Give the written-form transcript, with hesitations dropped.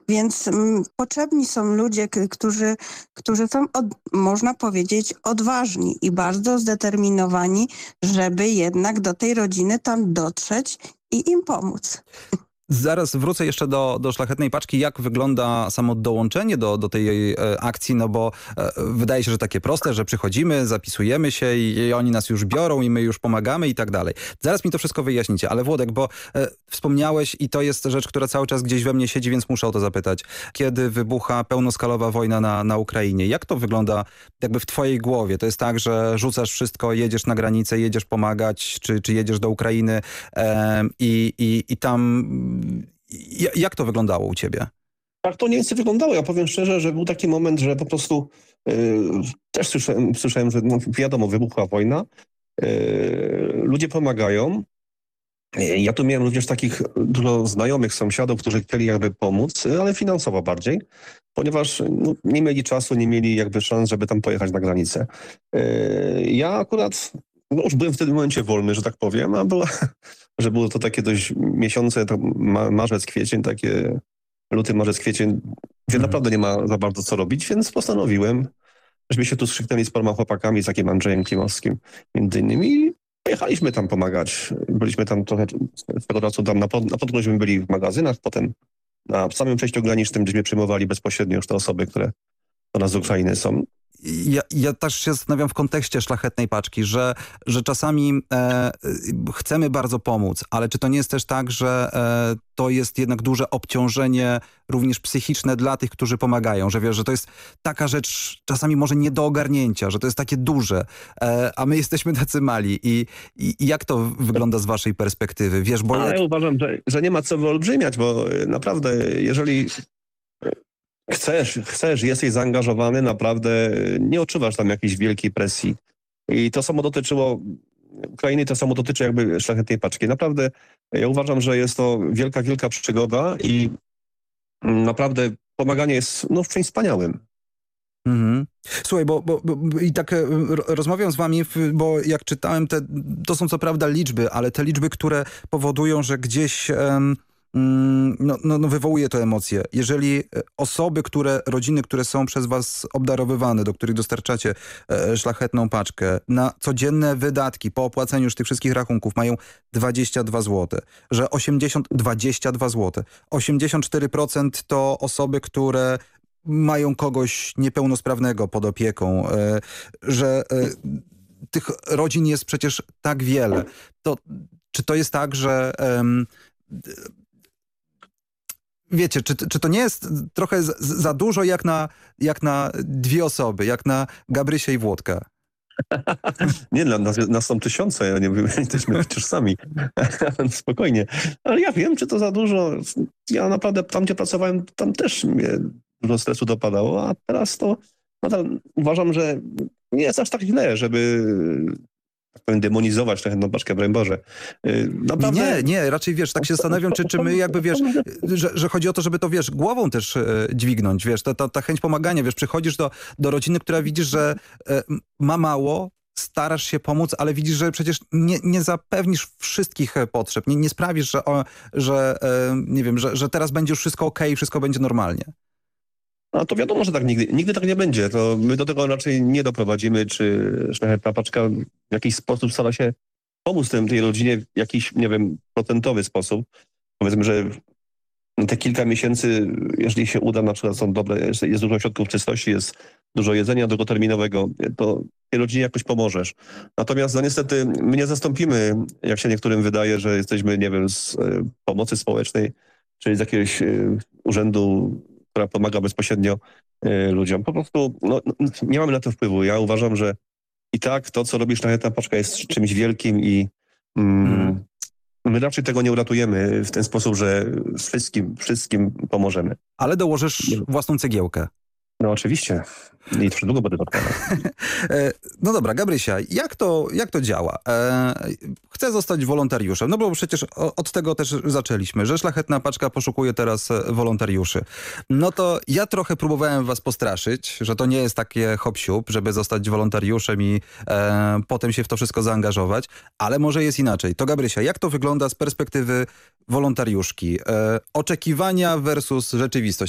Więc potrzebni są ludzie, którzy są, można powiedzieć, odważni i bardzo zdeterminowani, żeby jednak do tej rodziny tam dotrzeć i im pomóc. Zaraz wrócę jeszcze do Szlachetnej Paczki. Jak wygląda samo dołączenie do tej akcji? No bo wydaje się, że takie proste, że przychodzimy, zapisujemy się i oni nas już biorą i my już pomagamy i tak dalej. Zaraz mi to wszystko wyjaśnicie. Ale Włodek, bo wspomniałeś i to jest rzecz, która cały czas gdzieś we mnie siedzi, więc muszę o to zapytać. Kiedy wybucha pełnoskalowa wojna na Ukrainie? Jak to wygląda jakby w twojej głowie? To jest tak, że rzucasz wszystko, jedziesz na granicę, jedziesz pomagać, czy jedziesz do Ukrainy i tam... Jak to wyglądało u ciebie? Tak to nie wyglądało. Ja powiem szczerze, że był taki moment, że po prostu też słyszałem, że wiadomo, wybuchła wojna, ludzie pomagają. Ja tu miałem również takich dużo znajomych sąsiadów, którzy chcieli jakby pomóc, ale finansowo bardziej, ponieważ nie mieli czasu, nie mieli jakby szans, żeby tam pojechać na granicę. Ja akurat już byłem w tym momencie wolny, że tak powiem, że było to takie dość miesiące, to marzec, kwiecień, takie luty, marzec, kwiecień, gdzie naprawdę nie ma za bardzo co robić, więc postanowiłem, żebyśmy się tu skrzyknęli z paroma chłopakami, z takim Andrzejem Klimowskim między innymi i pojechaliśmy tam pomagać. Byliśmy tam trochę z tego czasu, tam na początku byli w magazynach, potem na samym przejściu granicznym, gdzieśmy przyjmowali bezpośrednio już te osoby, które do nas z Ukrainy są. Ja też się zastanawiam w kontekście Szlachetnej Paczki, że czasami chcemy bardzo pomóc, ale czy to nie jest też tak, że to jest jednak duże obciążenie również psychiczne dla tych, którzy pomagają, że wiesz, że to jest taka rzecz czasami może nie do ogarnięcia, że to jest takie duże, a my jesteśmy tacy mali i jak to wygląda z waszej perspektywy? Wiesz, bo ja uważam, że nie ma co wyolbrzymiać, bo naprawdę jeżeli chcesz, jesteś zaangażowany, naprawdę nie odczuwasz tam jakiejś wielkiej presji. I to samo dotyczyło Ukrainy, to samo dotyczy jakby Szlachetnej Paczki. Naprawdę ja uważam, że jest to wielka, wielka przygoda i naprawdę pomaganie jest czymś wspaniałym. Mhm. Słuchaj, bo i tak rozmawiam z wami, bo jak czytałem, to są co prawda liczby, ale te liczby, które powodują, że gdzieś... wywołuje to emocje. Jeżeli rodziny, które są przez was obdarowywane, do których dostarczacie Szlachetną Paczkę, na codzienne wydatki po opłaceniu już tych wszystkich rachunków mają 22 zł, że 22 zł, 84% to osoby, które mają kogoś niepełnosprawnego pod opieką, że tych rodzin jest przecież tak wiele. Czy to jest tak, że wiecie, czy to nie jest trochę za dużo jak na dwie osoby, jak na Gabrysię i Włodka? Nie, dla nas są tysiące, nie jesteśmy przecież sami. Spokojnie. Ale ja wiem, czy to za dużo. Ja naprawdę tam, gdzie pracowałem, tam też mnie dużo stresu dopadało, a teraz to nadal uważam, że nie jest aż tak źle, żeby demonizować Szlachetną Paczkę, broń Boże. Naprawdę... Nie, raczej wiesz, tak się zastanawiam, czy my jakby wiesz, że chodzi o to, żeby to wiesz, głową też dźwignąć, wiesz, ta chęć pomagania, wiesz, przychodzisz do rodziny, która widzisz, że ma mało, starasz się pomóc, ale widzisz, że przecież nie zapewnisz wszystkich potrzeb, nie sprawisz, że teraz będzie już wszystko okej, wszystko będzie normalnie. A to wiadomo, że tak nigdy tak nie będzie. To my do tego raczej nie doprowadzimy, czy Szlachetna Paczka w jakiś sposób stara się pomóc tej rodzinie w jakiś, nie wiem, procentowy sposób. Powiedzmy, że te kilka miesięcy, jeżeli się uda, na przykład są dobre, jest dużo środków czystości, jest dużo jedzenia długoterminowego, to tej rodzinie jakoś pomożesz. Natomiast niestety my nie zastąpimy, jak się niektórym wydaje, że jesteśmy, nie wiem, z pomocy społecznej, czy z jakiegoś urzędu, która pomaga bezpośrednio ludziom. Po prostu nie mamy na to wpływu. Ja uważam, że i tak to, co robi Szlachetna Paczka, jest czymś wielkim i my raczej tego nie uratujemy w ten sposób, że wszystkim pomożemy. Ale dołożysz własną cegiełkę. No oczywiście. I troszkę długo będę dokładał. No dobra, Gabrysia, jak to działa? Chcę zostać wolontariuszem, no bo przecież od tego też zaczęliśmy, że Szlachetna Paczka poszukuje teraz wolontariuszy. No to ja trochę próbowałem was postraszyć, że to nie jest takie hop-siup, żeby zostać wolontariuszem i potem się w to wszystko zaangażować, ale może jest inaczej. To Gabrysia, jak to wygląda z perspektywy wolontariuszki? Oczekiwania versus rzeczywistość.